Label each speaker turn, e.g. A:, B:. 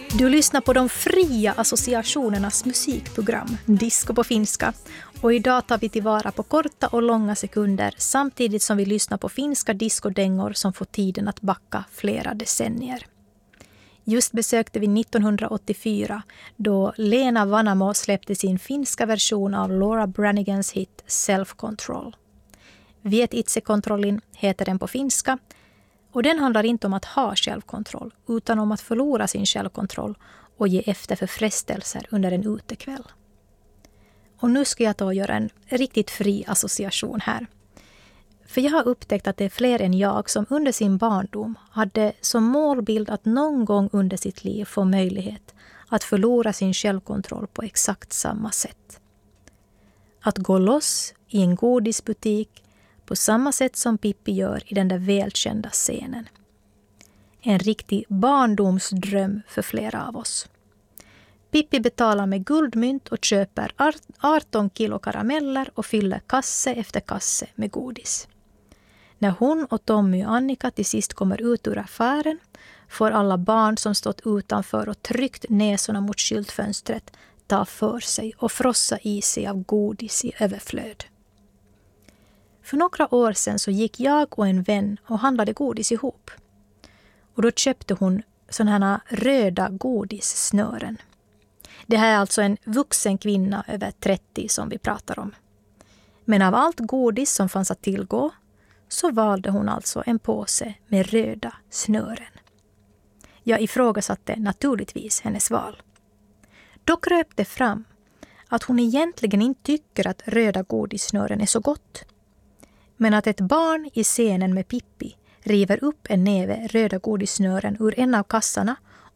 A: Du lyssnar på de fria associationernas musikprogram, Disco på finska. Och idag tar vi tillvara på korta och långa sekunder samtidigt som vi lyssnar på finska discodängor som får tiden att backa flera decennier. Just besökte vi 1984 då Leena Vanamo släppte sin finska version av Laura Brannigans hit Self Control. Viet itsekontrollin heter den på finska. Och den handlar inte om att ha självkontroll utan om att förlora sin självkontroll och ge efter för frestelser under en utekväll. Och nu ska jag då göra en riktigt fri association här. För jag har upptäckt att det är fler än jag som under sin barndom hade som målbild att någon gång under sitt liv få möjlighet att förlora sin självkontroll på exakt samma sätt. Att gå loss i en godisbutik på samma sätt som Pippi gör i den där välkända scenen. En riktig barndomsdröm för flera av oss. Pippi betalar med guldmynt och köper 18 kilo karameller och fyller kasse efter kasse med godis. När hon och Tommy och Annika till sist kommer ut ur affären får alla barn som stått utanför och tryckt näsorna mot skyltfönstret ta för sig och frossa i sig av godis i överflöd. För några år sedan så gick jag och en vän och handlade godis ihop. Och då köpte hon sådana här röda godissnören. Det här är alltså en vuxen kvinna över 30 som vi pratar om. Men av allt godis som fanns att tillgå så valde hon alltså en påse med röda snören. Jag ifrågasatte naturligtvis hennes val. Då kröp det fram att hon egentligen inte tycker att röda godissnören är så gott. Men att ett barn i scenen med Pippi river upp en näve röda godissnören ur en av kassarna